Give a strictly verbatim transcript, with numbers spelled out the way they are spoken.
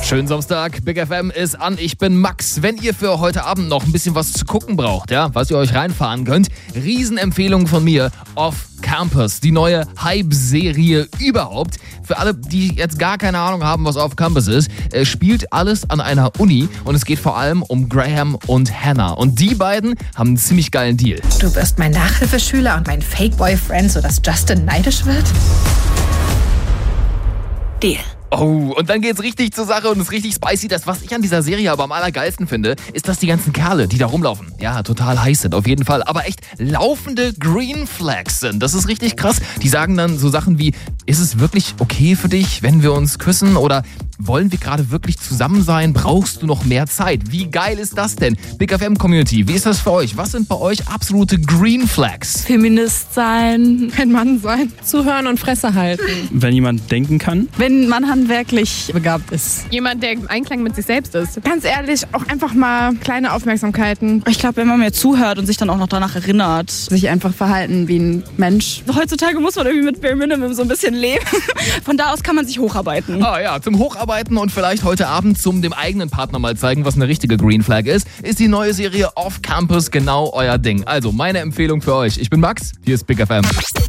Schönen Samstag, Big F M ist an, ich bin Max. Wenn ihr für heute Abend noch ein bisschen was zu gucken braucht, ja, was ihr euch reinfahren könnt, Riesenempfehlung von mir, Off Campus, die neue Hype-Serie überhaupt. Für alle, die jetzt gar keine Ahnung haben, was Off Campus ist, äh, spielt alles an einer Uni und es geht vor allem um Graham und Hannah. Und die beiden haben einen ziemlich geilen Deal. Du wirst mein Nachhilfeschüler und mein Fake-Boyfriend, sodass Justin neidisch wird? Deal. Oh, und dann geht's richtig zur Sache und ist richtig spicy. Das, was ich an dieser Serie aber am allergeilsten finde, ist, dass die ganzen Kerle, die da rumlaufen, ja, total heiß sind, auf jeden Fall, aber echt laufende Green Flags sind. Das ist richtig krass. Die sagen dann so Sachen wie, ist es wirklich okay für dich, wenn wir uns küssen? Oder wollen wir gerade wirklich zusammen sein? Brauchst du noch mehr Zeit? Wie geil ist das denn? Big F M Community, wie ist das für euch? Was sind bei euch absolute Green Flags? Feminist sein, ein Mann sein, zuhören und Fresse halten. Wenn jemand denken kann. Wenn man handwerklich begabt ist. Jemand, der im Einklang mit sich selbst ist. Ganz ehrlich, auch einfach mal kleine Aufmerksamkeiten. Ich glaube, wenn man mir zuhört und sich dann auch noch danach erinnert. Sich einfach verhalten wie ein Mensch. Heutzutage muss man irgendwie mit Bare Minimum so ein bisschen leben. Von da aus kann man sich hocharbeiten. Ah ja, zum Hocharbeiten und vielleicht heute Abend zum dem eigenen Partner mal zeigen, was eine richtige Green Flag ist, ist die neue Serie Off Campus genau euer Ding. Also meine Empfehlung für euch. Ich bin Max, hier ist Big F M.